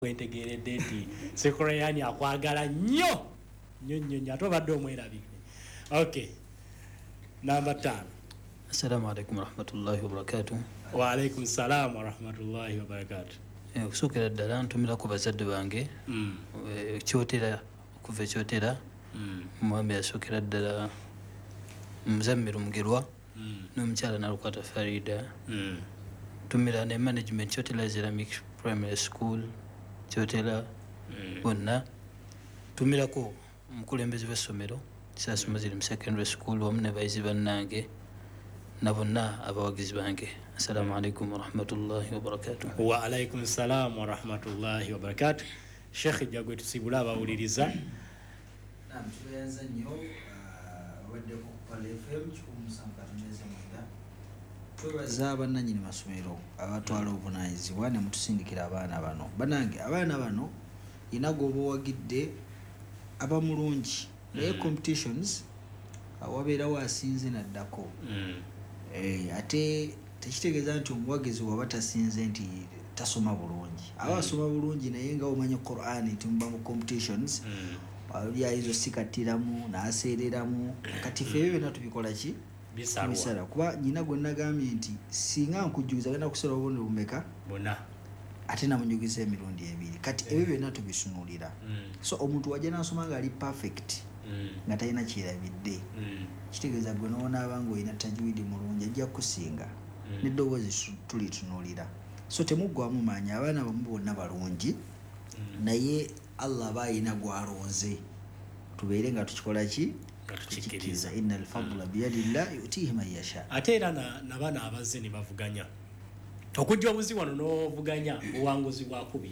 kwentegeredde nti Sekolayani akwagala nnyo ate obadde omwerabidde. Okay, number 5. Assalamu alaikum warahmatullahi wabarakatuh. Wa alaikum salam warahmatullahi wabarakatuh. Okusokera ddala ntumira ku bazadde bange ekyotera okuva ekyotera mwami yasokera ddala Muzammiru Mugerwa n'omukyala Nalukwata Farida. Tumira ne management Kyotera Islamic Primary School Kyotera bonna. Tumirako omukulembeze w'essomero Kisasuma Zirimu Secondary School wamu ne bayizi bannange na bonna abawagizi bange. Assalamu alaikum warahmatullahi wabarakatuh. Wa alaikum salam warahmatullahi wabarakatuh. Sheikh Jagwe tusibula abawuliriza. Tulianza nnyo wadde ku Pale FM kikumusanga mwenda. Twebaza bannannyini masomero abatwala obuvunaanyizibwa ne mutusindikira abaana bano. Bannange abaana bano inago obowagidde abamulungi naye competitions wabeerawo asinze naddako. Ate tekitegeeza nti omuwagizi waba tasinze nti tasoma bulungi. Aba asoma bulungi naye nga omanya Qur'an nti muba mu competitions ali ayinza sikattiramu n'aseereramu. Kati ffe ebyo byonna tubikola ki? Bisala. Kuba nyina gwe nagambye nti singa nkujjukiza genda kusala obubonero bumeka bonna ate namunjukiza emirundi 2. Kati ebyo byonna tubisunuulira. So omuntu wajja n'asoma ng'ali perfect nga talina kyerabidde kitegeeza gwe n'onaaba ng'olina tajwidi mulungi ajja kusinga n'eddoboozi tulitunuulira. So temuggwamu maanyi, abaana bamu bonna balungi naye Allah aba alina gw'alonze tubeere nga tukikola ki? Tukikkiriza. Innal fadla biyadillahi yu'tihi man yasha. Ate era n'abaana abazze ne bavuganya okujja obuzi wano n'ovuganya buwanguzi bwa 2.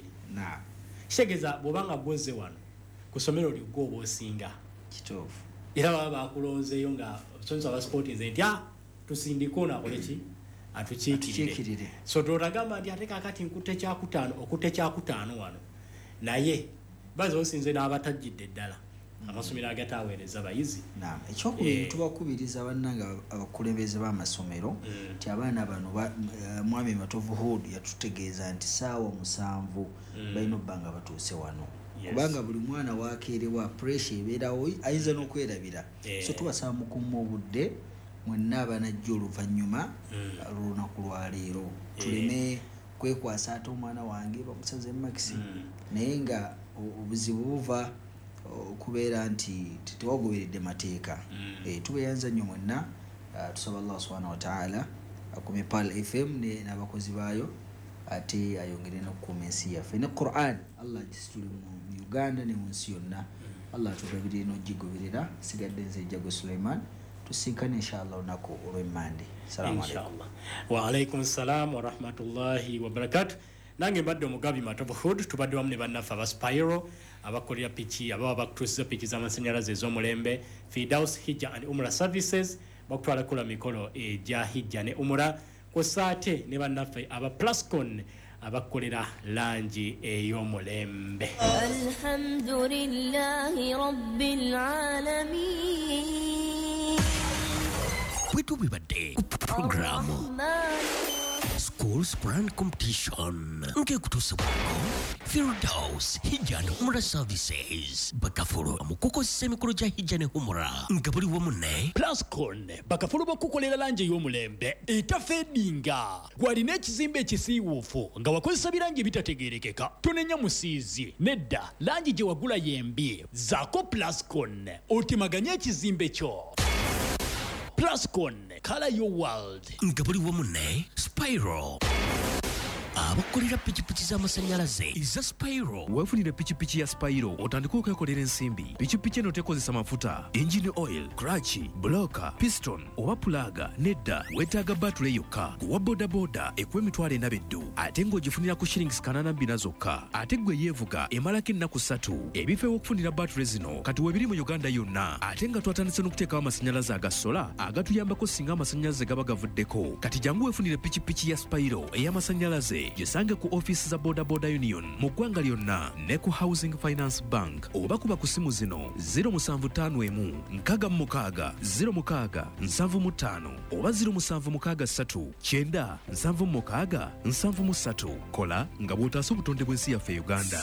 Kitegeeza bw'obanga gwozze wano ku ssomero ligwo oba osinga kituufu era baba bakulonzeeyo nga abasomesa abasipotinze nti tusindike ono akole ki? Atukiikirire. So totagamba nti ate kaakati okutte ekyakutaano wano naye baza osinze n'abatajjidde ddala amasomero agataaweereza bayizi. Ekyokubiri tubakubiriza bannange abakulembeze b'amasomero nti abaana bano mwami Matovu Hood yatutegeeza nti ssaawa 7 balina obbanga batuuse wano. Kubanga buli mwana wakeerewa pressure ebeerawo ayinza n'okwerabira. So tubasaba mukuuma obudde mwenna abanajja oluvannyuma lunaku lwa leero tuleme kwekwasa ate omwana wange bamusaze makisi naye nga obuzibu buva okubeera nti tewagoberedde mateeka. Tubeeyanza nnyo mwenna tusaba Allah subhanahu wa ta'ala akume Pale FM n'abakozi baayo ate ayongere n'okukuuma ensi yaffe ne Qur'an. Allah tuli mu Uganda ne mu nsi yonna. Allah tugabirire n'ogigoberera. Sigadde nze Jagwe Suleiman tusinkane inshallah onako olw'emmande. Assalamu alaikum. Wa alaikum salam wa rahmatullahi wa barakatuh. Nange mbadde omugabi Matovu Hood tubadde wamu ne bannaffe aba Spiro abakolera piki ababa bakutuusiza piki z'amasannyalaze ez'omulembe Fidaus Hijja and Umrah Services bakutwala kula mikolo egya Hijja ne Umrah kw'ossa ate ne bannaffe aba Plascon abakolera langi ey'omulembe. Alhamdulillahi rabbil alamin. Wetu bibadde ku programu Schools Brand Competition nke kutusibwako Firdaus Hijja and Umrah Services bakafulu mukukozesa emikolo gya Hijja ne Umrah nga buli wamu ne Plascon bakafulu bakukolera langi ey'omulembe etafeedinga. Gwalina ekizimbe ekisiiwuufu nga wakozesa birangi ebitategeerekeka tonenya musiizi nedda langi gye wagula yembi zaako Plascon otemaganye ekizimbe kyo. Plascon, color your world. nga buli wamu ne Spiro abakolera pikipiki z'amasannyalaze eza Spiro. weefunire pikipiki ya Spiro otandika okwekolera ensimbi. Pikipiki eno tekozesa mafuta, engine oil, clutch, blocker, piston oba pulaga nedda. Weetaaga batule yokka. Kuwa bodaboda ekuwa $40 ate ng'ogifunira ku shillings 82 zokka. Ate gwe yeevuga emalako ennaku 3. Ebifo ew'okufunira batule zino kati weebiri mu Uganda yonna. Ate nga twatandise n'okuteekawo amasannyalaze aga sola agatuyambako singa amasannyalaze gaba gavuddeko. Kati jangu weefunire pikipiki ya Spiro ey'amasannyalaze ssente gisange ku offisi za Boda Boda Union mu ggwanga lyonna ne ku Housing Finance Bank oba kuba ku simu zino 0751 66 06 75 oba 0763 9 76 73. Kola nga bw'otaasa obutonde bw'ensi yaffe Uganda.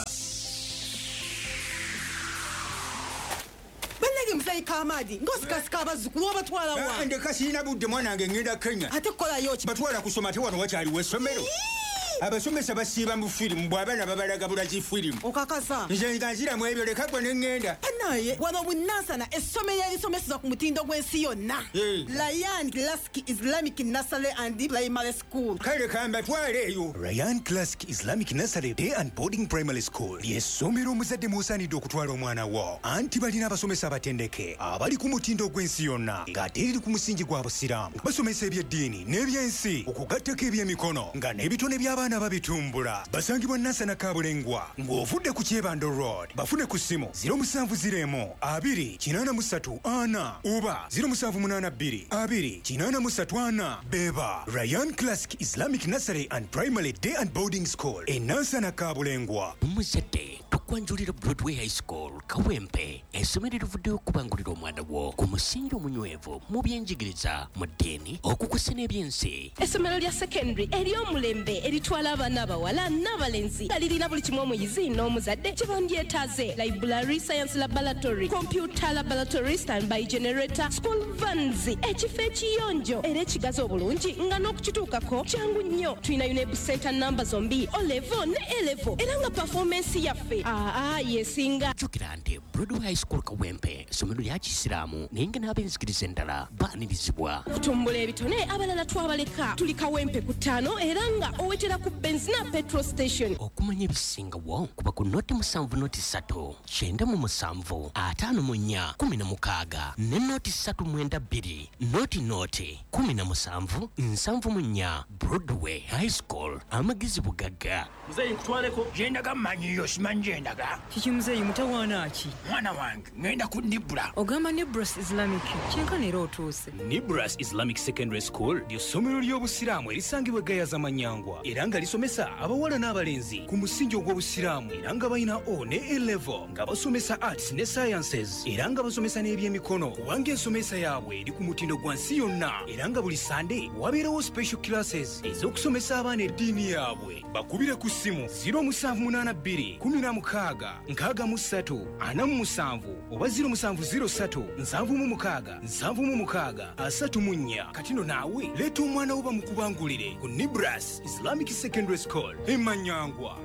Kamadi ngosikasika abazzukulu obatwala wa ndeka sirina budde mwana wange ngenda Kenya ate kukolayo ki batwala kusoma te wano wakyaliwo essomero abasomesa basiiba mu firimu bw'abaana babalaga bulaki firimu okakasa nze nga nziramu ebyo leka gwe ne ŋŋenda naye wano bunansana essomero erisomeseza ku mutindo gw'ensi yonna Ryan Classic Islamic Nursery and Primary School kale kambatwale eyo Ryan Classic Islamic Nursery Day and Boarding Primary School ly'essomero omuzadde mw'osaanidde okutwala omwana wo anti balina abasomesa abatendeke abali ku mutindo gw'ensi yonna ng'ate eriri ku musingi gwa busiraamu basomesa ebyeddiini n'ebyensi okugattako ebyemikono nga n'ebitone by'abaana babitumbula basangibwa Nansana Kabulengwa ng'ovudde ku Kyebando Road bafune ku ssimu 0702-883-4 oba 0782-2-834 beba Ryan Classic Islamic Nursery and Primary Day and Boarding School e Nansana Kabulengwa. Muzadde tukwanjulira Broadway High School Kawempe essomero erivuddeyo okubangulira omwana wo ku musingi omunywevu mu byenjigiriza mu ddiini okukusa n'ebyensi. Essomero lya secondary ery'omulembe eritwala abaana abawala n'abalenzi nga lirina buli kimu omuyizi n'omuzadde kye bandyetaaze: library, science laboratory, computer laboratory, standby generator, school vans, ekifo ekiyonjo era ekigazi obulungi nga n'okukituukako kyangu nnyo. Tulina UNEB center namba zombi O-level ne A-level era nga performance yaffe yesinga. Jjukira nti Broadway High School Kawempe essomero lya Kisiraamu naye nga n'ab'enzikiriza endala baanirizibwa. Okutumbula ebitone abalala twabaleka tuli Kawempe ku 5 era nga owetera ku benzina petrol station. Okumanya ebisingawo kuba ku noti 7 noti 3 97 54 16 ne noti 392 noti 17 74 Broadway High School amagezi bugagga. Muzeyi nkutwaleko yendaga manyiyo simanyi yendaga kiki muzeyi mutawaana ki mwana wange ngenda ku Nibra ogamba Nibras Islamic kyenkana era otuuse. Nibras Islamic Secondary School ly'essomero ly'obusiraamu erisangibwa Gayaza Manyangwa era nga lisomesa abawala n'abalenzi ku musingi ogw'obusiraamu era nga balina O ne A-level nga basomesa arts ne sciences era nga basomesa n'ebyemikono kubanga ensomesa yaabwe eri ku mutindo gwa nsi yonna era nga buli Sunday wabeerawo special classes ez'okusomesa abaana eddiini yaabwe. Bakubire ku ssimu 0782 16 63 47 oba 0703 76 76 34. Katino naawe leeta omwana wo bamukubangulire ku Nibras Islamic Secondary School e Manyangwa.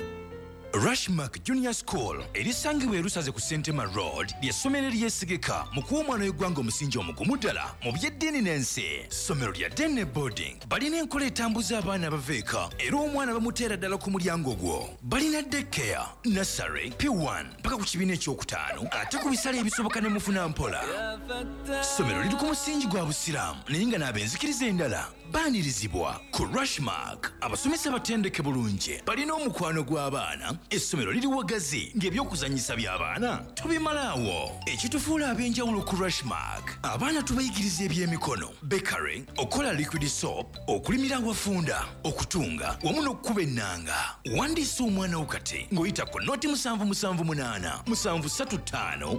Rushmark Junior School erisangibwa erusaze ku Sentema Road ly'essomero eryesigika mu kuwa omwana w'eggwanga omusingi omugumu ddala mu by'eddiini n'ensi. Ssomero lya Dene Boarding balina enkola etambuza abaana abaveeka era omwana bamuteera ddala ku mulyango gwo. Balina daycare, nursery, P1 mpaka ku kibiina ekyokutaano ate ku bisale ebisoboka ne mufuna mpola. Ssomero liri ku musingi gwa busiraamu naye nga n'ab'enzikiriza endala baanirizibwa. Ku Rushmark abasomesa batendeke bulungi balina omukwano gw'abaana. Essomero liri wagazi ng'ebyokuzanyisa by'abaana tubimalaawo. Ekitufuula ab'enjawulo ku Rushmark abaana tubayigiriza ebyemikono: bakery, okola liquid soap, okulimira awafunda, okutunga wamu n'okukuba ennanga. Wandiisa omwana wo kati ng'oyita ku noti 778 735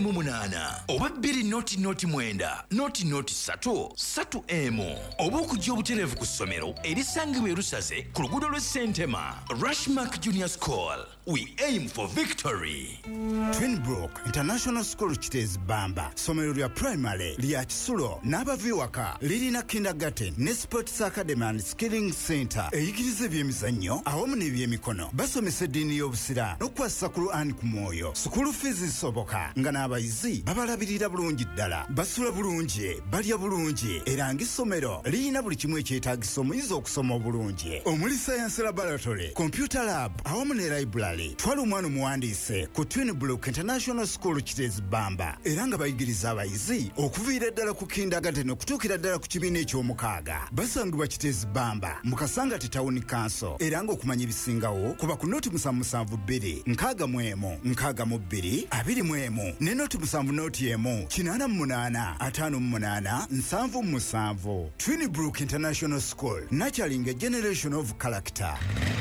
518 oba 2 noti 9 noti 3 3M oba okujja obutereevu ku ssomero erisangibwa erusaze ku luguudo lw'e Sentema. Rushmark Junior School, we aim for victory. Twinbrook International School Kitezi Bamba ssomero lya primary lya Kisulo n'abaviwaka lirina kindergarten ne sports academy and skilling center eyigiriza ebyemizannyo awamu n'ebyemikono. Basomesa eddiini y'obusiraamu n'okukwasa ku Qur'an ku mwoyo. School fees zisoboka nga n'abayizi babalabirira bulungi ddala, basula bulungi, balya bulungi era ng'essomero lirina buli kimu ekyetaagisa omuyizi okusoma obulungi omuli science laboratory, computer lab awamu ne library nasale twala omwana omuwandiise ku Twin Brook International School Kitezi Bamba era nga bayigiriza abayizi okuviira ddala ku kindergarten okutuukira ddala ku kibiina eky'omukaaga. Basangibwa Kitezi Bamba mu Kasangati Town Council era ng'okumanya ebisingawo kuba ku noti 772 61 62 21 ne noti 7 88 58 77. Twin Brook International School, nurturing a generation of character.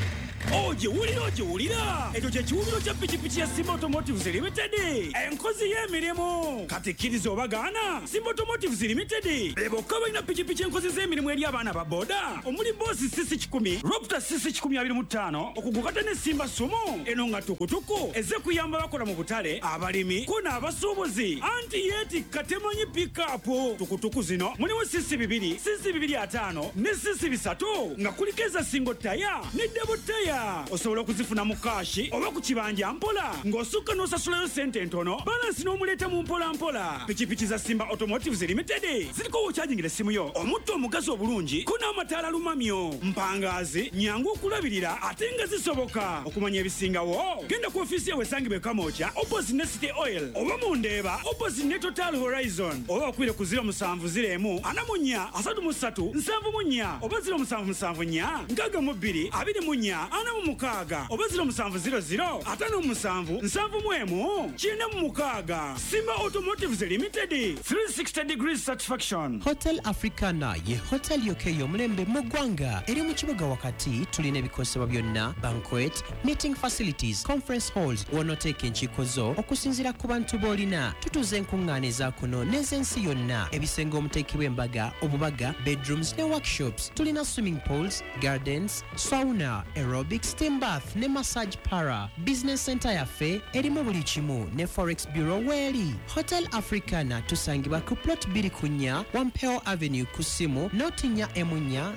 Ojewulira ekyo kyekiwumiro kya pikipiki ya Simba Automotives Limited enkozi y'emirimu kati kkiriza obagaana. Simba Automotives Limited bokka balina pikipiki enkozi z'emirimu eri abaana ba boda omuli boosi CC10 Raptor CC1025 okugukata ne Simba Sumo eno nga tukutuku eze kuyamba bakola mu butale abalimi ko n'abasuubuzi anti yeetikka temanyi pikapu tukutuku zino mulimu CC2 CC250 ne CC3 nga kuliko eza single taya ne double taya. Osobola okuzifuna mu kashi oba ku kibanja mpola ng'osukka n'osasulayo sente ntono balansi n'omuleeta mu mpola. Pikipiki za Simba Automotives Limited ziriko wokyajingira essimu yo omutto omugazi obulungi ko n'amataala lumamyo mpangazi nyangu okulabirira ate nga zisoboka. Okumanya ebisingawo genda ku ofiisi yawe esangibwa e Kamwokya opposite ne City Oil oba mu Ndeeba opposite ne Total Horizon oba okwire ku 0701 44 33 74 oba 0774 62 24 ana mu mukaaga oba 0700 57 71 chine mu mukaaga. Simba Automotives Limited 360 degrees satisfaction. Hotel Africana ye hotel yokeyo mulembe mu ggwanga eri mu kibuga wakati tulina ebikosebwa byonna banquet meeting facilities conference halls wonoteeka enkiiko zo okusinziira ku bantu b'olina. Tutuze enkuŋŋaana kuno n'ez'ensi yonna ebisenge omuteekebwa embaga obubaga bedrooms ne workshops. Tulina swimming pools gardens sauna aerobics steam bath ne massage para. Business center yaffe erimu buli kimu ne forex bureau weeri. Hotel Africana tusangibwa ku plot 2 Wampeo Avenue ku simu notinya emunya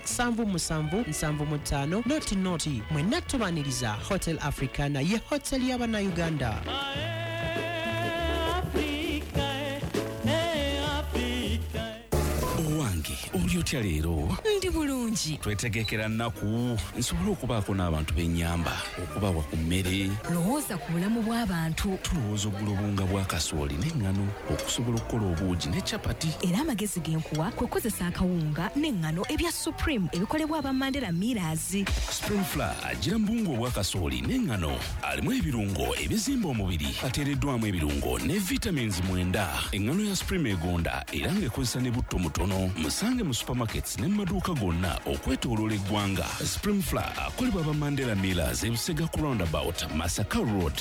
7775 noti mwenna tubaniriza. Hotel Africana ye hotel y'Abannayuganda. Oli otya leero? Ndi bulungi. Twetegekera nnaku nsobola okubaako n'abantu b'ennyamba okubawa ku mmere. Lowooza ku bulamu bw'abantu. Tulowooza oggula obunga bwa kasooli n'eŋŋano okusobola okukola obuugi ne capati. Era amagezi g'enkuwa kwe kukozesa akawunga n'eŋŋano ebya Supreme ebikolebwa aba Mandela Millers. Spring Flour agira mu buwunga obwa kasooli n'eŋŋano alimu ebirungo ebizimba omubiri ateereddwamu ebirungo ne vitamins 9. Eŋŋano ya Supreme egonda era ng'ekozesa ne butto mutono. Musange mu supermarkets ne maduuka gonna okwetooloola eggwanga. Spring Flour akolebwa aba Mandela Millers ebusega ku roundabout Masaka Road.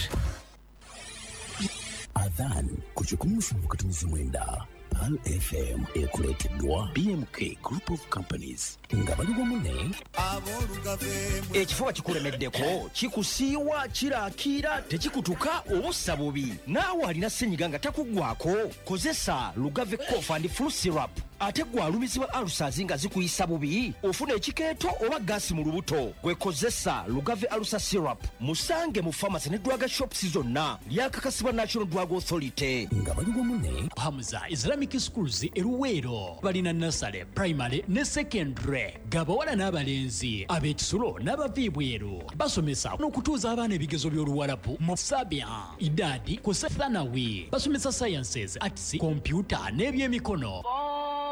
Adhan ku 17 Pal FM ekuleeteddwa BMK Group of Companies nga bali wamu ne ekifuba kikulemeddeko kikusiiwa kiraakira tekikutuka obussa bubi naawe alina ssenyiga nga takuggwako kozesa Lugave Cough and Flu Syrup ate gwalumizibwa alusazi nga zikuyisa bubi ofuna ekikeeto oba gaasi mu lubuto gwekozesa Lugave Alusa Syrup musange mu pharmacy ne drug shops zonna lyakakasibwa National Drug Authority nga bali wamu ne Hamza Islamic Schools eruweero balina nasale primary ne secondary gabawala n'abalenzi ab'ekisulo n'abaviibweru basomesa n'okutuuza abaana ebigezo by'oluwalabu mu Sabia idadi ku Thanawi basomesa sciences arts computer n'ebyemikono